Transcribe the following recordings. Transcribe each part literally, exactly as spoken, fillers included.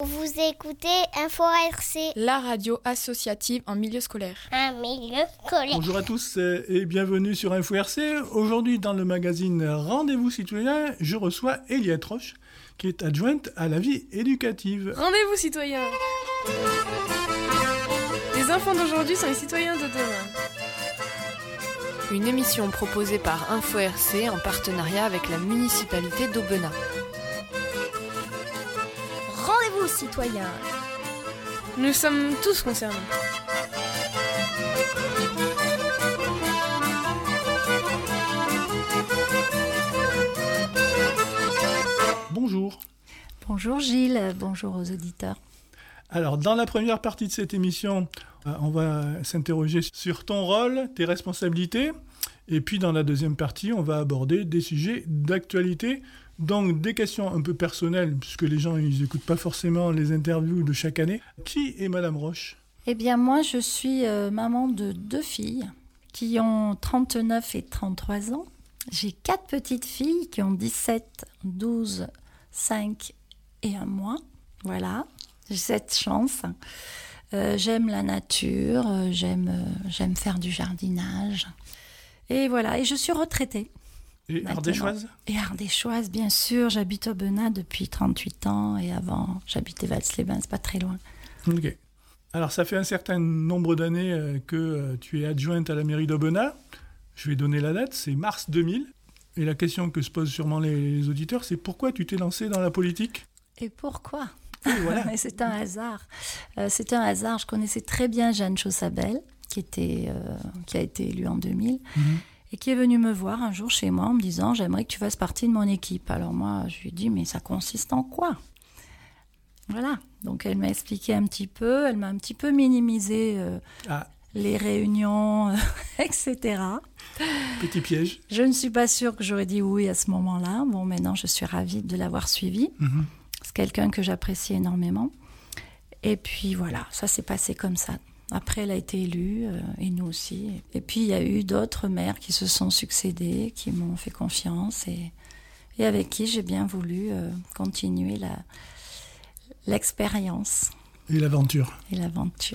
Vous écoutez Info R C, la radio associative en milieu scolaire. Un milieu scolaire. Bonjour à tous et bienvenue sur Info R C. Aujourd'hui, dans le magazine Rendez-vous citoyen, je reçois Eliette Roche, qui est adjointe à la vie éducative. Rendez-vous citoyen. Les enfants d'aujourd'hui sont les citoyens de demain. Une émission proposée par Info R C en partenariat avec la municipalité d'Aubenas. Rendez-vous citoyen. Nous sommes tous concernés. Bonjour. Bonjour Gilles, bonjour aux auditeurs. Alors, dans la première partie de cette émission, on va s'interroger sur ton rôle, tes responsabilités. Et puis, dans la deuxième partie, on va aborder des sujets d'actualité. Donc, des questions un peu personnelles, puisque les gens, ils n'écoutent pas forcément les interviews de chaque année. Qui est Madame Roche ? Eh bien, moi, je suis euh, maman de deux filles qui ont trente-neuf et trente-trois ans. J'ai quatre petites filles qui ont dix-sept, douze, cinq et un mois. Voilà, j'ai cette chance. Euh, j'aime la nature, euh, j'aime, euh, j'aime faire du jardinage. Et voilà, et je suis retraitée. Et maintenant. ardéchoise ? Et ardéchoise, bien sûr. J'habite Aubenas depuis trente-huit ans et avant, j'habitais Vals-les-Bains, c'est pas très loin. Ok. Alors, ça fait un certain nombre d'années euh, que euh, tu es adjointe à la mairie d'Aubenas. Je vais donner la date, c'est mars deux mille. Et la question que se posent sûrement les, les auditeurs, c'est pourquoi tu t'es lancée dans la politique ? Et pourquoi ? Et voilà. C'est un hasard. Euh, c'est un hasard. Je connaissais très bien Jeanne Chaussabel, qui, était, euh, qui a été élue en deux mille. Mm-hmm. Et qui est venue me voir un jour chez moi en me disant « J'aimerais que tu fasses partie de mon équipe ». Alors moi, je lui ai dit « Mais ça consiste en quoi ?» Voilà. Donc elle m'a expliqué un petit peu, elle m'a un petit peu minimisé euh, ah. les réunions, euh, et cetera. Petit piège. Je ne suis pas sûre que j'aurais dit oui à ce moment-là. Bon, maintenant, je suis ravie de l'avoir suivi. Mm-hmm. C'est quelqu'un que j'apprécie énormément. Et puis voilà, ça s'est passé comme ça. Après, elle a été élue, euh, et nous aussi. Et puis, il y a eu d'autres maires qui se sont succédés, qui m'ont fait confiance et, et avec qui j'ai bien voulu euh, continuer la, l'expérience. Et l'aventure. Et l'aventure.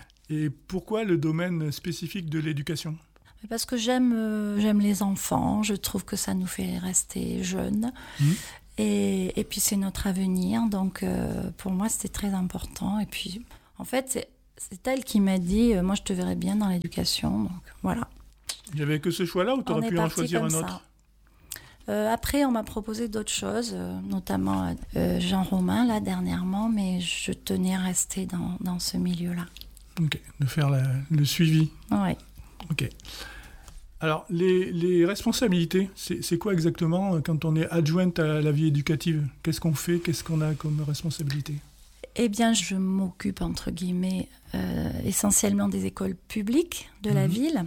Et pourquoi le domaine spécifique de l'éducation ? Parce que j'aime, euh, j'aime les enfants, je trouve que ça nous fait rester jeunes. Mmh. Et, et puis, c'est notre avenir. Donc, euh, pour moi, c'était très important. Et puis, en fait, c'est... C'est elle qui m'a dit euh, « Moi, je te verrais bien dans l'éducation. » Donc, voilà. Il n'y avait que ce choix-là ou tu aurais pu en choisir un autre ? euh, Après, on m'a proposé d'autres choses, euh, notamment euh, Jean Romain, là, dernièrement, mais je tenais à rester dans, dans ce milieu-là. Ok, de faire la, le suivi. Oui. Ok. Alors, les, les responsabilités, c'est, c'est quoi exactement quand on est adjointe à la vie éducative ? Qu'est-ce qu'on fait ? Qu'est-ce qu'on a comme responsabilité ? Eh bien, je m'occupe, entre guillemets, euh, essentiellement des écoles publiques de mmh. la ville.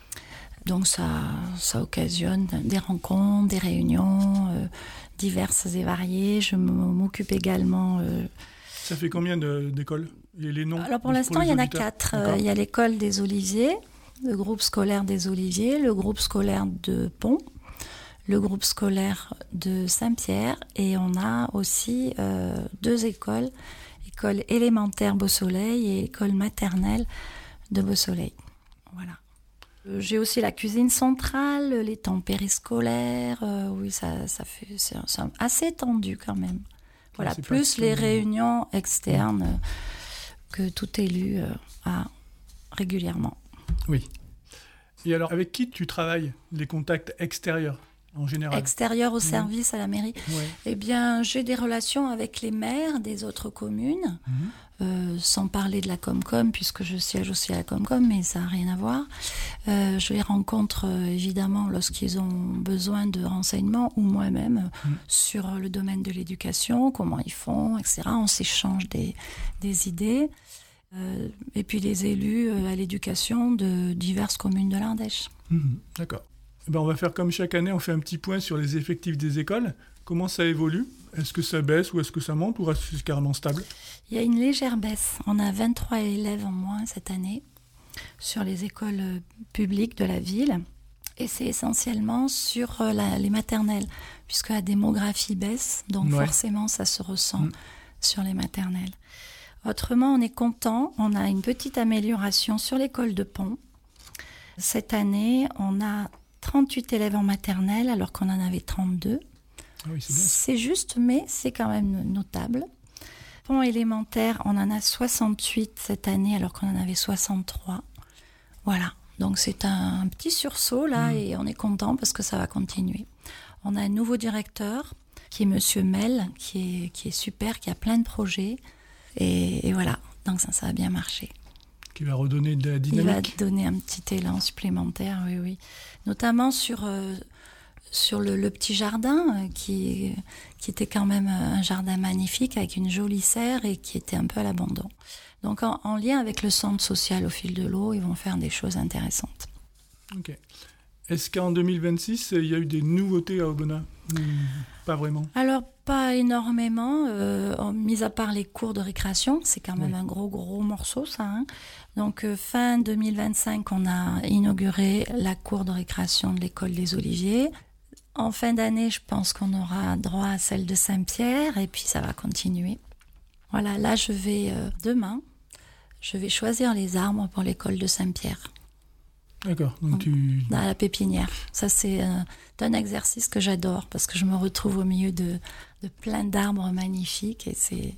Donc, ça, ça occasionne des rencontres, des réunions euh, diverses et variées. Je m'occupe également... Euh, ça fait combien de, d'écoles ? Et les noms ? Alors, pour l'instant, pour il y en a quatre. Euh, il y a l'école des Oliviers, le groupe scolaire des Oliviers, le groupe scolaire de Pont, le groupe scolaire de Saint-Pierre, et on a aussi euh, deux écoles, école élémentaire Beau-Soleil et école maternelle de Beau-Soleil. Voilà. J'ai aussi la cuisine centrale, les temps périscolaires, euh, oui, ça, ça fait, c'est, c'est assez étendu quand même. Voilà, c'est plus les réunions externes euh, que tout élu euh, a régulièrement. Oui. Et alors, avec qui tu travailles, les contacts extérieurs ? En général. Extérieur au service mmh. à la mairie. Ouais. Eh bien, j'ai des relations avec les maires des autres communes, mmh. euh, sans parler de la Comcom, puisque je siège aussi à la Comcom, mais ça n'a rien à voir. Euh, je les rencontre euh, évidemment lorsqu'ils ont besoin de renseignements, ou moi-même, mmh. sur le domaine de l'éducation, comment ils font, et cetera. On s'échange des, des idées. Euh, et puis les élus euh, à l'éducation de diverses communes de l'Ardèche. Mmh. D'accord. Ben on va faire comme chaque année, on fait un petit point sur les effectifs des écoles. Comment ça évolue ? Est-ce que ça baisse ou est-ce que ça monte ou reste carrément stable ? Il y a une légère baisse. On a vingt-trois élèves en moins cette année sur les écoles publiques de la ville. Et c'est essentiellement sur la, les maternelles, puisque la démographie baisse, donc ouais. forcément ça se ressent mmh. sur les maternelles. Autrement, on est content. On a une petite amélioration sur l'école de Pont. Cette année, on a trente-huit élèves en maternelle alors qu'on en avait trente-deux. Ah oui, c'est bien. C'est juste, mais c'est quand même notable. Pont élémentaire, on en a soixante-huit cette année alors qu'on en avait soixante-trois. Voilà, donc c'est un, un petit sursaut là mmh. et on est content parce que ça va continuer. On a un nouveau directeur qui est Monsieur Mel, qui est, qui est super, qui a plein de projets et, et voilà, donc ça, ça a bien marché. Qui va redonner de la dynamique. Il va donner un petit élan supplémentaire, oui, oui. Notamment sur... Euh, sur le, le petit jardin qui, qui était quand même un jardin magnifique avec une jolie serre et qui était un peu à l'abandon. Donc en, en lien avec le centre social au fil de l'eau, ils vont faire des choses intéressantes. Ok. Est-ce qu'en deux mille vingt-six, il y a eu des nouveautés à Aubenas ? Pas vraiment. Alors pas énormément, euh, mis à part les cours de récréation, c'est quand même oui. un gros gros morceau ça. Hein. Donc euh, fin deux mille vingt-cinq, on a inauguré la cour de récréation de l'école des Oliviers. En fin d'année, je pense qu'on aura droit à celle de Saint-Pierre et puis ça va continuer. Voilà, là je vais, euh, demain, je vais choisir les arbres pour l'école de Saint-Pierre. D'accord, donc tu... Dans la pépinière. Ça c'est euh, un exercice que j'adore parce que je me retrouve au milieu de, de plein d'arbres magnifiques et c'est,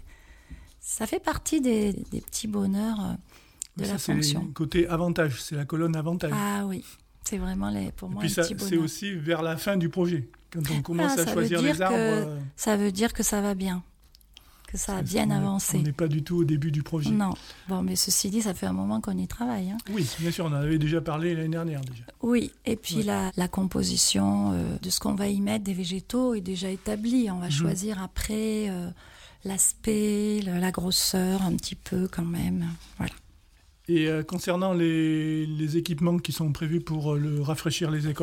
ça fait partie des, des petits bonheurs euh, de ça, la fonction. C'est le côté avantage, c'est la colonne avantage. Ah oui. C'est vraiment les, pour et moi puis un ça, petit bonheur. C'est aussi vers la fin du projet, quand on commence ah, à choisir les arbres. Que, euh... Ça veut dire que ça va bien, que ça a bien on avancé. On n'est pas du tout au début du projet. Non, bon, mais ceci dit, ça fait un moment qu'on y travaille. Hein. Oui, bien sûr, on en avait déjà parlé l'année dernière déjà. Oui, et puis ouais. la, la composition euh, de ce qu'on va y mettre des végétaux est déjà établie. On va mmh. choisir après euh, l'aspect, le, la grosseur un petit peu quand même. Voilà. Et euh, concernant les, les équipements qui sont prévus pour euh, le rafraîchir les écoles ?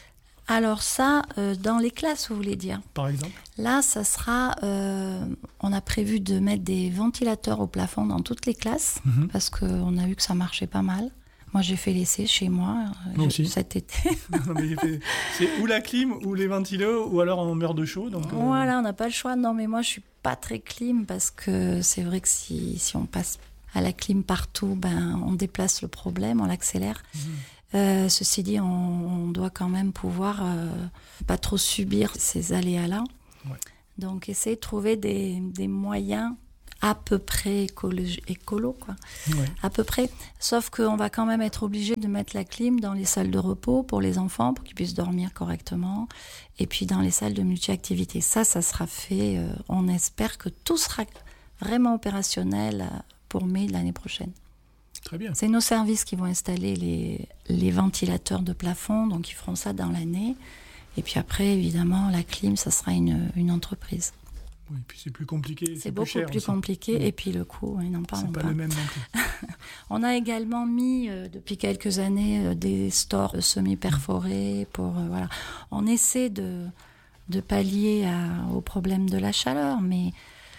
Alors ça, euh, dans les classes, vous voulez dire ? Par exemple ? Là, ça sera... Euh, on a prévu de mettre des ventilateurs au plafond dans toutes les classes, mm-hmm. parce qu'on a vu que ça marchait pas mal. Moi, j'ai fait l'essai chez moi, moi je, aussi. cet été. non, mais fait, c'est ou la clim, ou les ventilos, ou alors on meurt de chaud. Donc, euh... Voilà, on n'a pas le choix. Non, mais moi, je suis pas très clim, parce que c'est vrai que si, si on passe à la clim partout, ben, on déplace le problème, on l'accélère. Mmh. Euh, ceci dit, on, on doit quand même pouvoir euh, pas trop subir ces aléas-là. Ouais. Donc, essayer de trouver des, des moyens à peu près écologi- écolo, quoi. Ouais. À peu près. Sauf qu'on va quand même être obligé de mettre la clim dans les salles de repos pour les enfants, pour qu'ils puissent dormir correctement, et puis dans les salles de multi-activités. Ça, ça sera fait. Euh, on espère que tout sera vraiment opérationnel euh, pour mai de l'année prochaine. Très bien. C'est nos services qui vont installer les, les ventilateurs de plafond, donc ils feront ça dans l'année. Et puis après, évidemment, la clim, ça sera une, une entreprise. Oui, puis c'est plus compliqué. C'est, c'est plus beaucoup cher plus aussi. compliqué. Oui. Et puis le coût, oui, n'en parlons pas. C'est pas. pas le même non plus. On a également mis, euh, depuis quelques années, euh, des stores semi-perforés. Pour, euh, voilà. On essaie de, de pallier à, au problème de la chaleur, mais...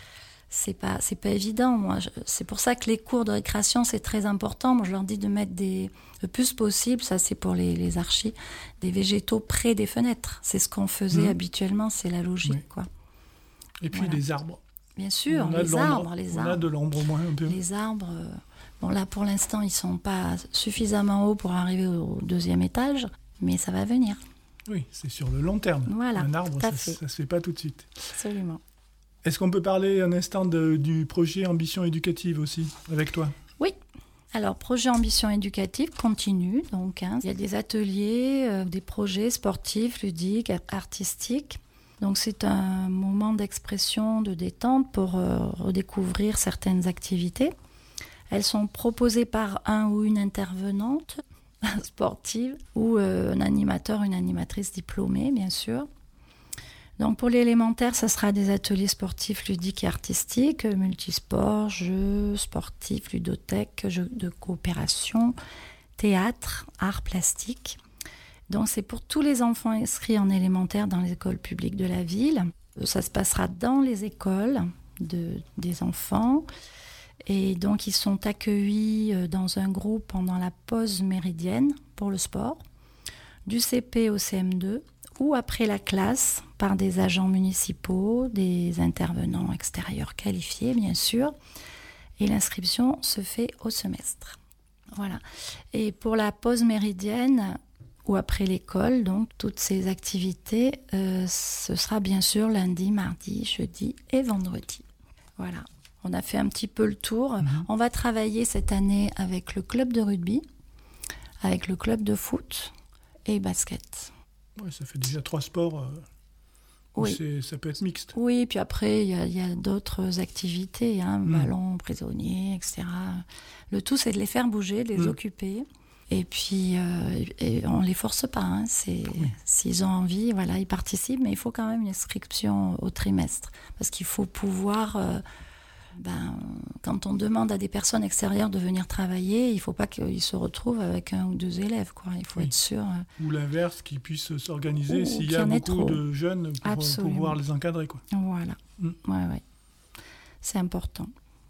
C'est pas, c'est pas évident. Moi, je, c'est pour ça que les cours de récréation, c'est très important. Moi, je leur dis de mettre des, le plus possible, ça c'est pour les, les archis, des végétaux près des fenêtres. C'est ce qu'on faisait mmh. habituellement, c'est la logique, oui. quoi. Et puis voilà. les arbres. Bien sûr, les arbres, les arbres. On a de l'ombre au moins un peu. Les arbres, euh, bon là pour l'instant, ils sont pas suffisamment hauts pour arriver au deuxième étage, mais ça va venir. Oui, c'est sur le long terme. Voilà, un arbre, ça, fait. ça se fait pas tout de suite. Absolument. Est-ce qu'on peut parler un instant de, du projet Ambition éducative aussi, avec toi ? Oui. Alors, projet Ambition éducative continue. Donc, hein, il y a des ateliers, euh, des projets sportifs, ludiques, artistiques. Donc, c'est un moment d'expression, de détente pour euh, redécouvrir certaines activités. Elles sont proposées par un ou une intervenante sportive ou euh, un animateur, une animatrice diplômée, bien sûr. Donc pour l'élémentaire, ça sera des ateliers sportifs, ludiques et artistiques, multisports, jeux sportifs, ludothèques, jeux de coopération, théâtre, arts plastiques. Donc c'est pour tous les enfants inscrits en élémentaire dans les écoles publiques de la ville. Ça se passera dans les écoles de, des enfants. Et donc ils sont accueillis dans un groupe pendant la pause méridienne pour le sport, du C P au C M deux. ou après la classe par des agents municipaux, des intervenants extérieurs qualifiés bien sûr. Et l'inscription se fait au semestre. Voilà. Et pour la pause méridienne ou après l'école, donc toutes ces activités, euh, ce sera bien sûr lundi, mardi, jeudi et vendredi. Voilà. On a fait un petit peu le tour. Mmh. On va travailler cette année avec le club de rugby, avec le club de foot et basket. Ouais, ça fait déjà trois sports. Euh, oui. C'est, ça peut être mixte. Oui, puis après, il y, y a d'autres activités, hein, mmh. ballon, prisonnier, et cetera. Le tout, c'est de les faire bouger, de les mmh. occuper. Et puis, euh, et on ne les force pas. Hein. C'est, oui. S'ils ont envie, voilà, ils participent, mais il faut quand même une inscription au trimestre. Parce qu'il faut pouvoir... Euh, Ben, quand on demande à des personnes extérieures de venir travailler, il ne faut pas qu'ils se retrouvent avec un ou deux élèves, quoi. Il faut oui. être sûr. Ou l'inverse, qu'ils puissent s'organiser ou, s'il y a beaucoup de jeunes pour Absolument. pouvoir les encadrer, quoi. Voilà. Mm. Ouais, ouais. C'est important.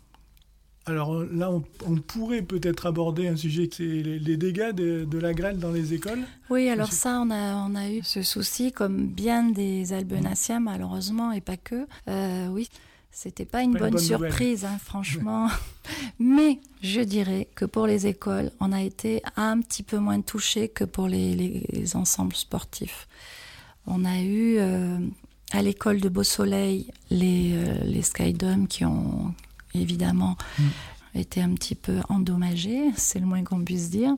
Alors là, on, on pourrait peut-être aborder un sujet, c'est les, les dégâts de, de la grêle dans les écoles. Oui, alors Monsieur... ça, on a, on a eu ce souci, comme bien des albenaciens, mm. malheureusement, et pas que. Euh, oui. C'était pas une, pas bonne, une bonne surprise, hein, franchement. Mais je dirais que pour les écoles, on a été un petit peu moins touchés que pour les, les, les ensembles sportifs. On a eu euh, à l'école de Beau-Soleil les, euh, les Skydomes qui ont évidemment mm. été un petit peu endommagés, c'est le moins qu'on puisse dire.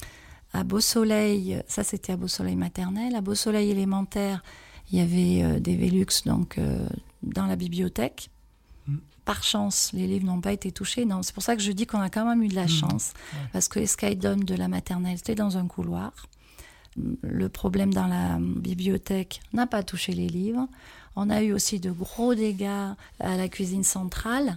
À Beau-Soleil, ça c'était à Beau-Soleil maternelle. À Beau-Soleil élémentaire, il y avait euh, des Velux donc, euh, dans la bibliothèque. Par chance, les livres n'ont pas été touchés. Non, c'est pour ça que je dis qu'on a quand même eu de la mmh. chance. Ouais. Parce que les Skydomes de la maternelle, c'était dans un couloir. Le problème dans la bibliothèque n'a pas touché les livres. On a eu aussi de gros dégâts à la cuisine centrale,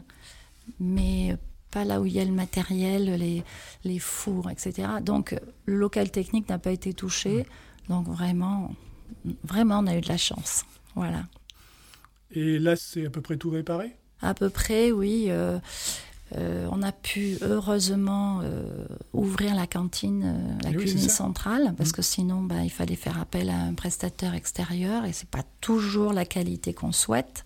mais pas là où il y a le matériel, les, les fours, et cetera. Donc, le local technique n'a pas été touché. Mmh. Donc, vraiment, vraiment, on a eu de la chance. Voilà. Et là, c'est à peu près tout réparé ? À peu près, oui. Euh, euh, on a pu, heureusement, euh, ouvrir la cantine, euh, la oui, cuisine centrale, parce mmh. que sinon, bah, il fallait faire appel à un prestataire extérieur, et ce n'est pas toujours la qualité qu'on souhaite.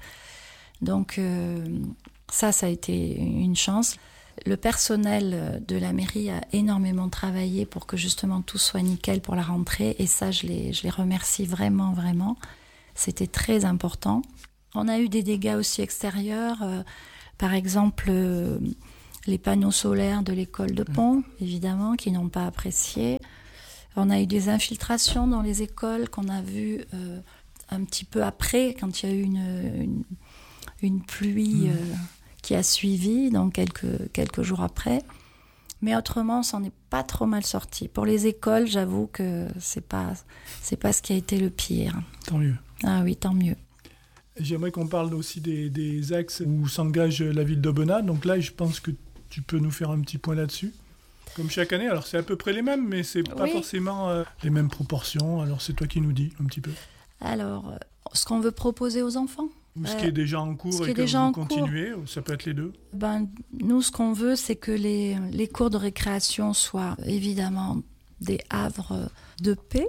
Donc, euh, ça, ça a été une chance. Le personnel de la mairie a énormément travaillé pour que, justement, tout soit nickel pour la rentrée, et ça, je les, je les remercie vraiment, vraiment. C'était très important. On a eu des dégâts aussi extérieurs, euh, par exemple euh, les panneaux solaires de l'école de Pont, évidemment, qui n'ont pas apprécié. On a eu des infiltrations dans les écoles qu'on a vues euh, un petit peu après, quand il y a eu une, une, une pluie euh, qui a suivi, donc quelques, quelques jours après. Mais autrement, on s'en est pas trop mal sorti. Pour les écoles, j'avoue que c'est pas, c'est pas ce qui a été le pire. Tant mieux. Ah oui, tant mieux. J'aimerais qu'on parle aussi des, des axes où s'engage la ville d'Aubenas. Donc là, je pense que tu peux nous faire un petit point là-dessus. Comme chaque année, alors c'est à peu près les mêmes, mais c'est pas oui. forcément euh, les mêmes proportions. Alors c'est toi qui nous dis un petit peu. Alors, euh, ce qu'on veut proposer aux enfants. Ou ce euh, qui est déjà en cours et que vous continuez, cours. Ça peut être les deux. Ben, nous, ce qu'on veut, c'est que les, les cours de récréation soient évidemment des havres de paix.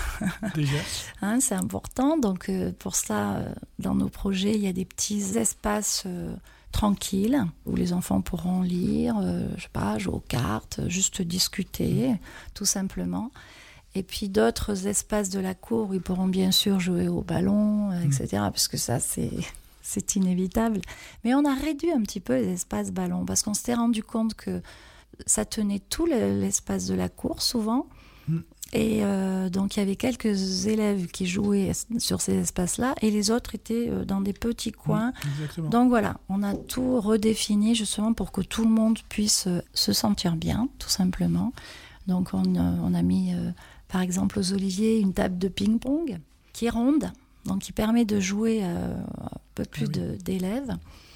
Déjà. Hein, c'est important. Donc, euh, pour ça, euh, dans nos projets, il y a des petits espaces euh, tranquilles où les enfants pourront lire, euh, je sais pas, jouer aux cartes, juste discuter, mmh. tout simplement. Et puis d'autres espaces de la cour où ils pourront bien sûr jouer au ballon, euh, mmh. et cetera. Parce que ça, c'est, c'est inévitable. Mais on a réduit un petit peu les espaces ballon parce qu'on s'était rendu compte que ça tenait tout l'espace de la cour, souvent. Mmh. Et euh, donc, il y avait quelques élèves qui jouaient sur ces espaces-là et les autres étaient dans des petits coins. Mmh, donc, voilà, on a tout redéfini justement pour que tout le monde puisse se sentir bien, tout simplement. Donc, on, on a mis, euh, par exemple, aux Oliviers, une table de ping-pong qui est ronde, donc qui permet de jouer euh, un peu plus ah oui. de, d'élèves.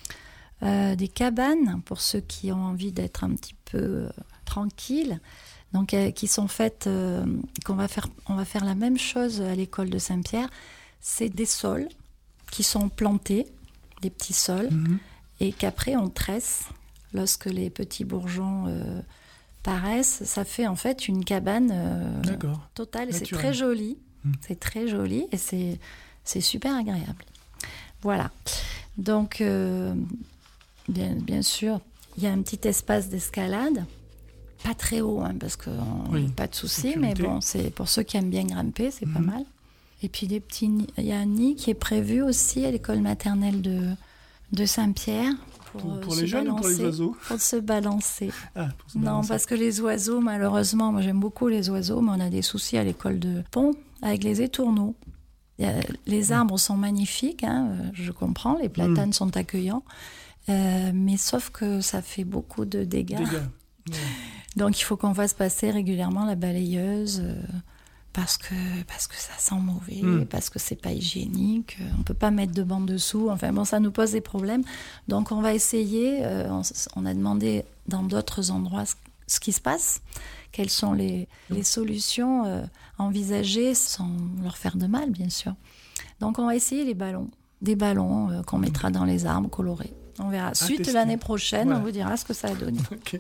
Euh, des cabanes pour ceux qui ont envie d'être un petit peu euh, tranquilles, donc euh, qui sont faites, euh, qu'on va faire, on va faire la même chose à l'école de Saint-Pierre. C'est des sols qui sont plantés, des petits sols, mmh. et qu'après on tresse lorsque les petits bourgeons euh, paraissent. Ça fait en fait une cabane euh, totale, et c'est très joli. Mmh. C'est très joli et c'est, c'est super agréable. Voilà. Donc, euh, bien, bien sûr, il y a un petit espace d'escalade. Pas très haut, hein, parce que on, oui, pas de souci, sécurité. mais bon, c'est pour ceux qui aiment bien grimper, c'est mmh. pas mal. Et puis des petits, il y a un nid qui est prévu aussi à l'école maternelle de, de Saint-Pierre. Pour, pour, pour se les jeunes balancer, ou pour les oiseaux? Pour se balancer. Ah, pour se non, balancer. parce que les oiseaux, malheureusement, moi j'aime beaucoup les oiseaux, mais on a des soucis à l'école de Pont avec les étourneaux. Les arbres sont magnifiques, hein, je comprends, les platanes mmh. sont accueillants, euh, mais sauf que ça fait beaucoup de dégâts. dégâts. Ouais. Donc il faut qu'on fasse passer régulièrement la balayeuse euh, parce que, parce que ça sent mauvais, mmh. parce que c'est pas hygiénique, on peut pas mettre de bande dessous, enfin bon, ça nous pose des problèmes. Donc on va essayer, euh, on, on a demandé dans d'autres endroits ce, ce qui se passe, quelles sont les, les solutions euh, envisagées sans leur faire de mal, bien sûr. Donc on va essayer les ballons, des ballons euh, qu'on mettra dans les arbres colorés. On verra. À Suite tester. L'année prochaine, voilà. On vous dira ce que ça a donné. Okay.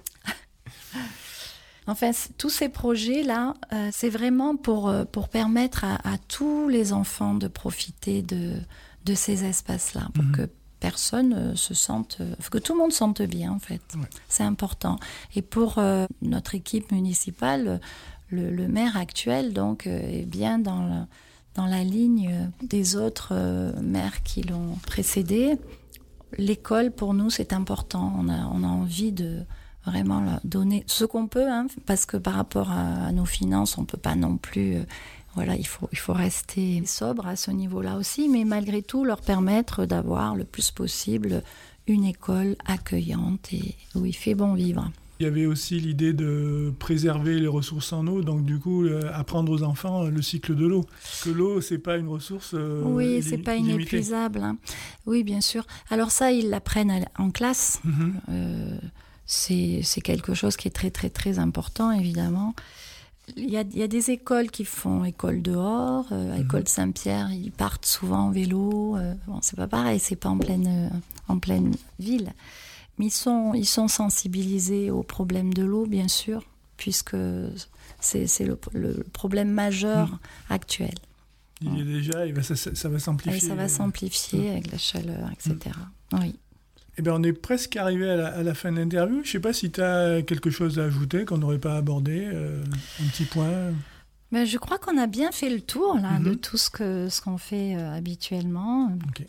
Enfin, tous ces projets-là, euh, c'est vraiment pour, euh, pour permettre à, à tous les enfants de profiter de, de ces espaces-là, pour mmh. que personne euh, se sente... Euh, que tout le monde se sente bien, en fait. Ouais. C'est important. Et pour euh, notre équipe municipale, le, le maire actuel, donc, euh, est bien dans, le, dans la ligne des autres euh, maires qui l'ont précédé. L'école, pour nous, c'est important. On a, on a envie de... vraiment donner ce qu'on peut, hein, parce que par rapport à, à nos finances, on ne peut pas non plus... Euh, voilà, il faut, il faut rester sobre à ce niveau-là aussi, mais malgré tout, leur permettre d'avoir le plus possible une école accueillante et où il fait bon vivre. Il y avait aussi l'idée de préserver les ressources en eau, donc du coup, euh, apprendre aux enfants le cycle de l'eau. Que l'eau, c'est pas une ressource euh, Oui, li- c'est pas limitée. inépuisable. Hein. Oui, bien sûr. Alors ça, ils l'apprennent en classe. Mm-hmm. Euh, C'est, c'est quelque chose qui est très, très, très important, évidemment. Il y a, il y a des écoles qui font école dehors. Euh, à l'école mmh. Saint-Pierre, ils partent souvent en vélo. Euh, bon, c'est pas pareil, c'est pas en pleine, euh, en pleine ville. Mais ils sont, ils sont sensibilisés au problème de l'eau, bien sûr, puisque c'est, c'est le, le problème majeur mmh. actuel. Il y est déjà, et ben ça, ça, ça va s'amplifier. Et ça va s'amplifier euh... avec la chaleur, et cetera. Mmh. Oui. Eh bien, on est presque arrivé à la, à la fin de l'interview. Je ne sais pas si tu as quelque chose à ajouter qu'on n'aurait pas abordé, euh, un petit point. Ben, je crois qu'on a bien fait le tour là, mm-hmm. de tout ce, que, ce qu'on fait euh, habituellement. Ok.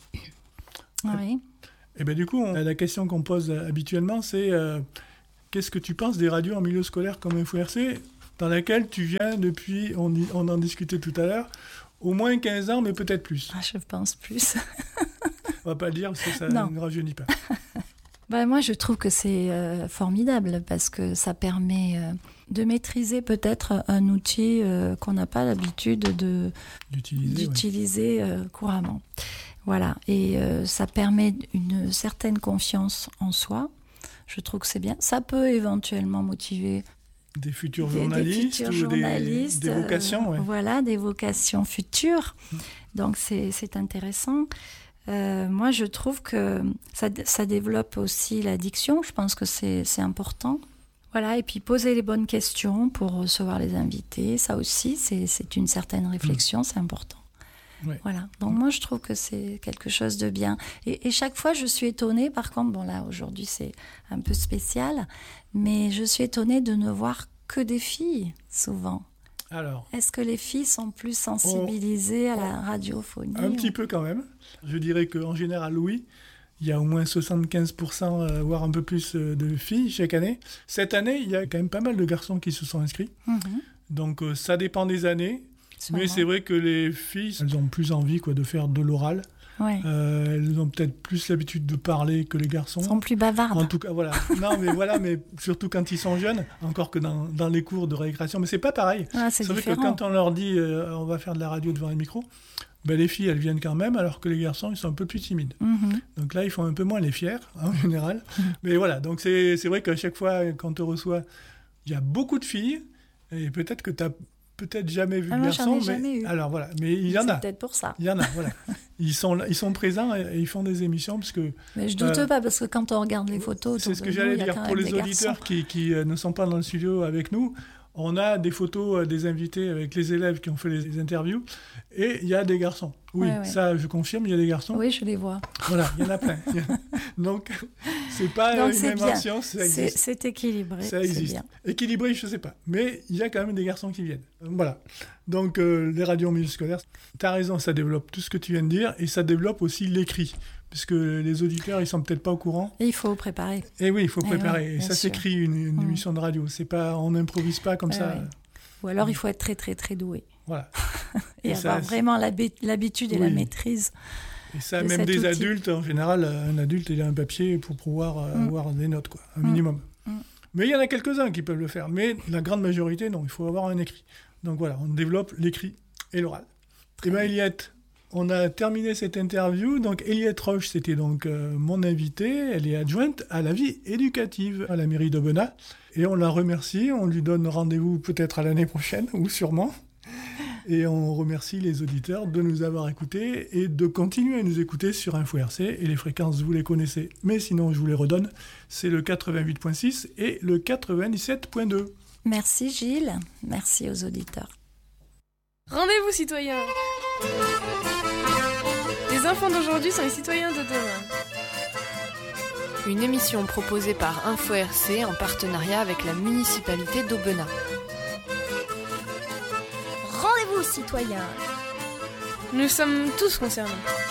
Oui. Eh bien, du coup, on, la question qu'on pose habituellement, c'est euh, qu'est-ce que tu penses des radios en milieu scolaire comme Info R C, dans laquelle tu viens depuis, on, y, on en discutait tout à l'heure, au moins quinze ans, mais peut-être plus. Ah, je pense plus. On va pas le dire parce que ça non. ne rajeunit pas. Ben, moi, je trouve que c'est euh, formidable parce que ça permet euh, de maîtriser peut-être un outil euh, qu'on n'a pas l'habitude de, d'utiliser, d'utiliser ouais. euh, couramment. Voilà. Et euh, ça permet une certaine confiance en soi. Je trouve que c'est bien. Ça peut éventuellement motiver des futurs des, journalistes des futurs ou journalistes, des, des vocations. Ouais. Euh, voilà, des vocations futures. Mmh. Donc, c'est, c'est intéressant. Euh, moi, je trouve que ça, ça développe aussi la diction. Je pense que c'est, c'est important. Voilà, et puis poser les bonnes questions pour recevoir les invités, ça aussi, c'est, c'est une certaine réflexion, mmh. c'est important. Ouais. Voilà. Donc mmh. moi, je trouve que c'est quelque chose de bien. Et, et chaque fois, je suis étonnée. Par contre, bon là, aujourd'hui, c'est un peu spécial, mais je suis étonnée de ne voir que des filles souvent. Alors, est-ce que les filles sont plus sensibilisées on, à la radiophonie? Un ou... petit peu quand même. Je dirais qu'en général, oui. Il y a au moins soixante-quinze pour cent, euh, voire un peu plus euh, de filles chaque année. Cette année, il y a quand même pas mal de garçons qui se sont inscrits. Mm-hmm. Donc, euh, ça dépend des années. Sûrement. Mais c'est vrai que les filles, elles ont plus envie quoi, de faire de l'oral. Ouais. Euh, elles ont peut-être plus l'habitude de parler que les garçons. Elles sont plus bavardes. En tout cas, voilà. Non, mais voilà, mais surtout quand ils sont jeunes, encore que dans, dans les cours de récréation. Mais c'est pas pareil. Ah, c'est, c'est vrai que quand on leur dit euh, on va faire de la radio devant les micros, ben, les filles, elles viennent quand même, alors que les garçons, ils sont un peu plus timides. Mm-hmm. Donc là, ils font un peu moins les fiers, en général. Mm-hmm. Mais voilà, donc c'est, c'est vrai qu'à chaque fois, quand on te reçoit, il y a beaucoup de filles, et peut-être que tu as peut-être jamais vu ah, de moi, garçons. J'en ai mais... jamais eu. Alors voilà, mais il y en c'est a. Peut-être pour ça. Il y en a, voilà. Ils sont, ils sont présents et, et ils font des émissions parce que. Mais je doute euh, pas parce que quand on regarde les photos, c'est ce que j'allais dire pour les auditeurs qui, qui euh, ne sont pas dans le studio avec nous. On a des photos euh, des invités avec les élèves qui ont fait les, les interviews, et il y a des garçons. Oui, ouais, ouais. ça, je confirme, il y a des garçons. Oui, je les vois. Voilà, il y en a plein. Donc, c'est pas Donc, une c'est invention, bien. ça existe. C'est, c'est équilibré. Ça c'est existe. bien. Équilibré, je sais pas. Mais il y a quand même des garçons qui viennent. Voilà. Donc, euh, les radios en milieu scolaire, tu as raison, ça développe tout ce que tu viens de dire, et ça développe aussi l'écrit. Puisque les auditeurs, ils sont peut-être pas au courant. Et il faut préparer. Et oui, il faut préparer. Et, ouais, et ça sûr. s'écrit, une, une mmh. émission de radio. C'est pas, on n'improvise pas comme ouais, ça. Ouais. Ou alors, il faut être très, très, très doué. Voilà. et, et avoir ça, vraiment l'habitude et oui. la maîtrise. Et ça, même des outil. adultes, en général, un adulte, il a un papier pour pouvoir mmh. avoir des notes, quoi, un mmh. minimum. Mmh. Mais il y en a quelques-uns qui peuvent le faire. Mais la grande majorité, non, il faut avoir un écrit. Donc voilà, on développe l'écrit et l'oral. Et bien, Eliette, on a terminé cette interview. Donc, Eliette Roche, c'était donc euh, mon invitée. Elle est adjointe à la vie éducative à la mairie d'Aubenas. Et on la remercie. On lui donne rendez-vous peut-être à l'année prochaine, ou sûrement. Et on remercie les auditeurs de nous avoir écoutés et de continuer à nous écouter sur Info R C. Et les fréquences, vous les connaissez. Mais sinon, je vous les redonne. C'est le quatre-vingt-huit virgule six et le quatre-vingt-dix-sept virgule deux. Merci Gilles. Merci aux auditeurs. Rendez-vous citoyens. Les enfants d'aujourd'hui sont les citoyens de demain. Une émission proposée par Info R C en partenariat avec la municipalité d'Aubenas. Rendez-vous citoyens. Nous sommes tous concernés.